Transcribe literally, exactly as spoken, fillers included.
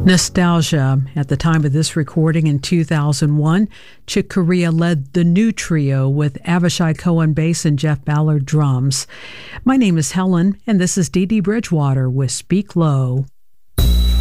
Nostalgia. At the time of this recording in two thousand one, Chick Corea led the new trio with Avishai Cohen bass and Jeff Ballard drums. My name is Helen, and this is Dee Dee Bridgewater with Speak Low.